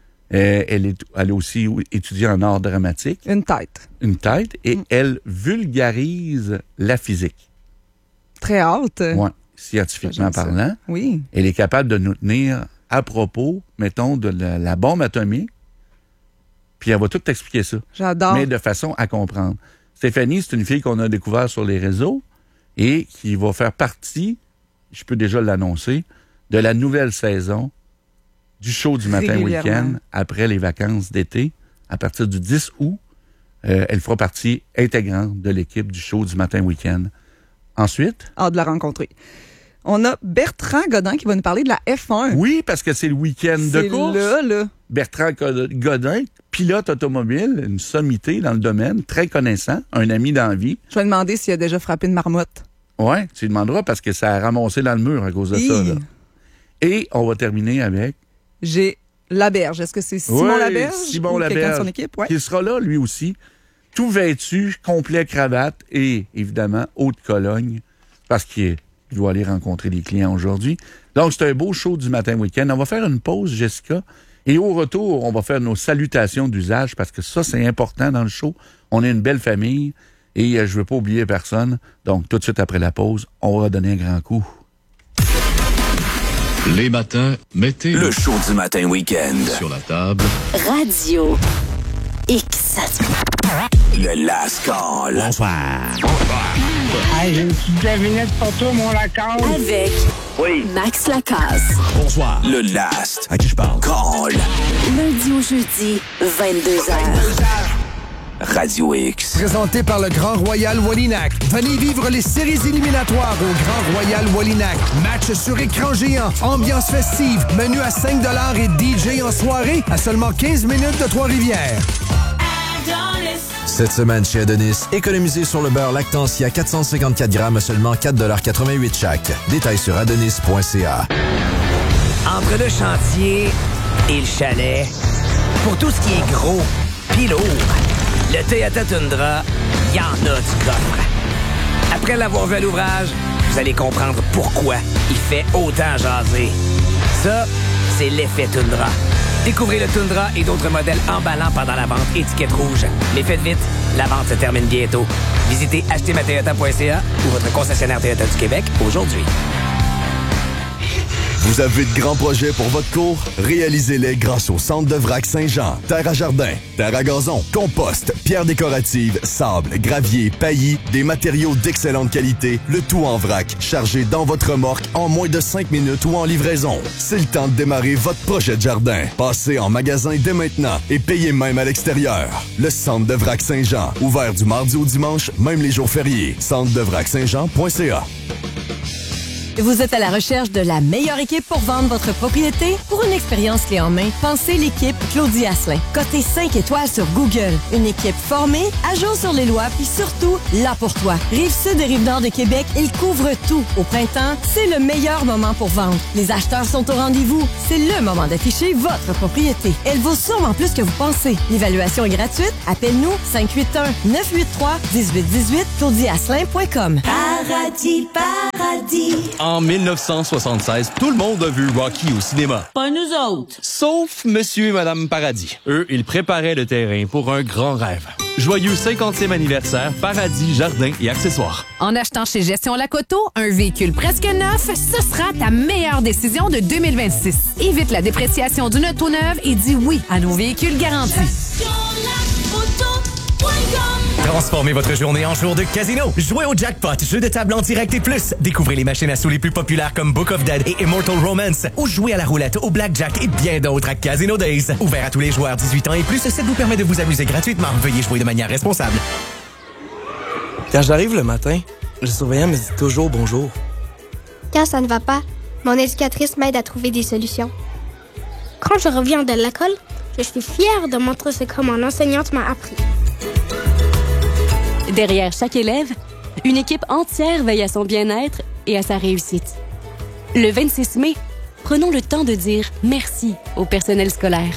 Elle a aussi étudié en art dramatique. Une tête. Et elle vulgarise la physique. Très haute. Oui, scientifiquement parlant. Oui. Elle est capable de nous tenir à propos, mettons, de la bombe atomique. Puis elle va tout t'expliquer ça. J'adore. Mais de façon à comprendre. Stéphanie, c'est une fille qu'on a découvert sur les réseaux et qui va faire partie, je peux déjà l'annoncer, de la nouvelle saison du show du matin week-end après les vacances d'été. À partir du 10 août, elle fera partie intégrante de l'équipe du show du matin week-end. Ensuite? Hâte de la rencontrer. On a Bertrand Godin qui va nous parler de la F1. Oui, parce que c'est le week-end de course. C'est là. Bertrand Godin, pilote automobile, une sommité dans le domaine, très connaissant, un ami d'envie. Je vais demander s'il a déjà frappé une marmotte. Oui, tu lui demanderas parce que ça a ramassé dans le mur à cause de ça. Là. Et on va terminer avec... J'ai Laberge. Est-ce que c'est Simon Laberge? Simon Laberge, quelqu'un de son équipe? Ouais. Qui sera là, lui aussi, tout vêtu, complet cravate et, évidemment, haut de Cologne, parce qu'il doit aller rencontrer des clients aujourd'hui. Donc, c'est un beau show du matin week-end. On va faire une pause, Jessica, et au retour, on va faire nos salutations d'usage, parce que ça, c'est important dans le show. On est une belle famille, et je ne veux pas oublier personne. Donc, tout de suite après la pause, on va donner un grand coup. Les matins, mettez le show du matin week-end sur la table. Radio X. Le Last Call. Bonsoir. Hey, j'ai une petite devinette pour toi, mon Lacasse. Avec Max Lacasse. Bonsoir. Le Last. À qui je parle? Call. Lundi au jeudi, 22h. Radio X. Présenté par le Grand Royal Wallinac. Venez vivre les séries éliminatoires au Grand Royal Wallinac. Match sur écran géant, ambiance festive, menu à 5$ et DJ en soirée à seulement 15 minutes de Trois-Rivières. Cette semaine chez Adonis, économisez sur le beurre Lactantia 454 grammes à seulement 4,88$ chaque. Détails sur adonis.ca. Entre le chantier et le chalet, pour tout ce qui est gros pis lourd, le Toyota Tundra, il y en a du coffre. Après l'avoir vu à l'ouvrage, vous allez comprendre pourquoi il fait autant jaser. Ça, c'est l'effet Tundra. Découvrez le Tundra et d'autres modèles emballants pendant la vente étiquette rouge. Mais faites vite, la vente se termine bientôt. Visitez achetermatoyota.ca ou votre concessionnaire Toyota du Québec aujourd'hui. Vous avez de grands projets pour votre cour? Réalisez-les grâce au Centre de Vrac Saint-Jean. Terre à jardin, terre à gazon, compost, pierres décoratives, sable, gravier, paillis, des matériaux d'excellente qualité, le tout en vrac, chargé dans votre remorque en moins de 5 minutes ou en livraison. C'est le temps de démarrer votre projet de jardin. Passez en magasin dès maintenant et payez même à l'extérieur. Le Centre de Vrac Saint-Jean, ouvert du mardi au dimanche, même les jours fériés. Centredevrac-saint-jean.ca. Vous êtes à la recherche de la meilleure équipe pour vendre votre propriété? Pour une expérience clé en main, pensez l'équipe Claudie Asselin. Cotée 5 étoiles sur Google. Une équipe formée, à jour sur les lois, puis surtout, là pour toi. Rive-Sud et Rive-Nord de Québec, ils couvrent tout. Au printemps, c'est le meilleur moment pour vendre. Les acheteurs sont au rendez-vous. C'est le moment d'afficher votre propriété. Elle vaut sûrement plus que vous pensez. L'évaluation est gratuite. Appelle-nous 581-983-1818 claudieasselin.com. Paradis, paradis. En 1976, tout le monde a vu Rocky au cinéma. Pas nous autres. Sauf Monsieur et Madame Paradis. Eux, ils préparaient le terrain pour un grand rêve. Joyeux 50e anniversaire, Paradis, Jardins et accessoires. En achetant chez Gestion Lacoto, un véhicule presque neuf, ce sera ta meilleure décision de 2026. Évite la dépréciation d'une auto neuve et dis oui à nos véhicules garantis. Transformez votre journée en jour de casino. Jouez au jackpot, jeu de table en direct et plus. Découvrez les machines à sous les plus populaires comme Book of Dead et Immortal Romance. Ou jouez à la roulette, au blackjack et bien d'autres à Casino Days. Ouvert à tous les joueurs 18 ans et plus, ça vous permet de vous amuser gratuitement. Veuillez jouer de manière responsable. Quand j'arrive le matin, le surveillant me dit toujours bonjour. Quand ça ne va pas, mon éducatrice m'aide à trouver des solutions. Quand je reviens de l'école, je suis fière de montrer ce que mon enseignante m'a appris. Derrière chaque élève, une équipe entière veille à son bien-être et à sa réussite. Le 26 mai, prenons le temps de dire merci au personnel scolaire.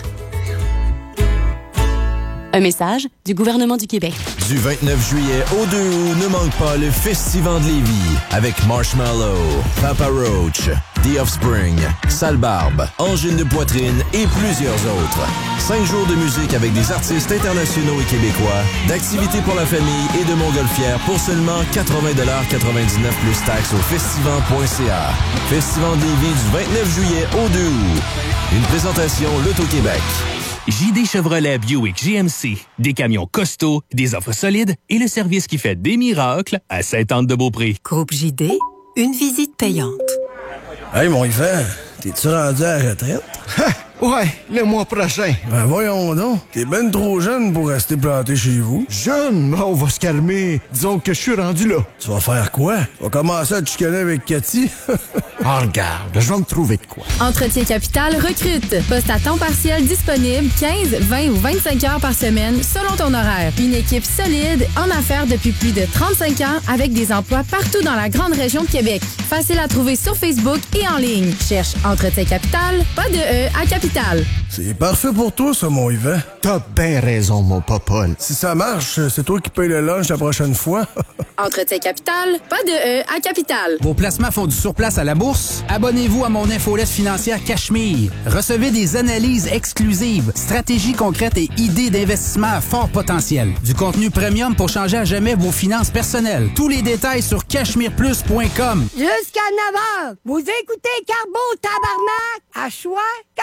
Un message du gouvernement du Québec. Du 29 juillet au 2 août, ne manque pas le Festival de Lévis avec Marshmallow, Papa Roach, The Offspring, Sale Barbe, Angine de poitrine et plusieurs autres. 5 jours de musique avec des artistes internationaux et québécois, d'activités pour la famille et de montgolfières pour seulement 80,99 $ plus taxes au festival.ca. Festival de Lévis du 29 juillet au 2 août. Une présentation L'Auto-Québec. JD Chevrolet Buick GMC. Des camions costauds, des offres solides et le service qui fait des miracles à Sainte-Anne-de-Beaupré. Groupe JD, une visite payante. Hey, mon Yvan, t'es-tu rendu à la retraite? Ouais, le mois prochain. Ben voyons donc, t'es ben trop jeune pour rester planté chez vous. Jeune? On va se calmer. Disons que je suis rendu là. Tu vas faire quoi? Tu vas commencer à te chicaner avec Cathy? Oh, regarde, je vais me trouver de quoi. Entretien Capital recrute. Poste à temps partiel disponible 15, 20 ou 25 heures par semaine selon ton horaire. Une équipe solide en affaires depuis plus de 35 ans avec des emplois partout dans la grande région de Québec. Facile à trouver sur Facebook et en ligne. Cherche Entretien Capital, pas de E à Capital. C'est parfait pour toi, ça, mon Yvan. T'as bien raison, mon popole. Si ça marche, c'est toi qui paye le lunch la prochaine fois. Entretien Capital, pas de E à Capital. Vos placements font du surplace à la bourse? Abonnez-vous à mon infolette financière Cachemire. Recevez des analyses exclusives, stratégies concrètes et idées d'investissement à fort potentiel. Du contenu premium pour changer à jamais vos finances personnelles. Tous les détails sur cachemireplus.com. Jusqu'à 9h, vous écoutez Carbo Tabarnak à choix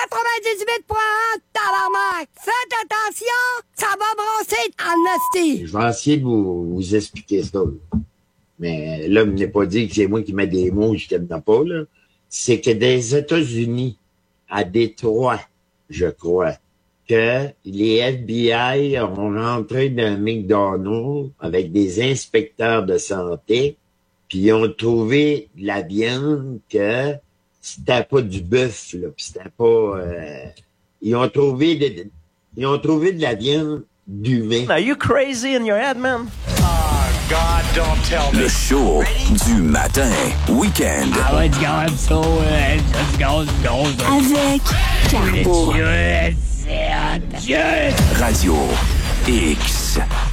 98.1 Tabarnak. Faites attention, ça va brasser en hostie. Je vais essayer de vous expliquer ça. Mais là, il n'est pas dit que c'est moi qui mets des mots que je t'aime pas, là. C'est que des États-Unis, à Détroit, je crois, que les FBI ont rentré dans McDonald's avec des inspecteurs de santé, puis ils ont trouvé de la viande que c'était pas du bœuf, là, pis c'était pas... ils ont trouvé de la viande d'humain. Are you crazy in your head, man? God, don't tell me. Le show du matin, week-end. Avec Carbo. Radio X.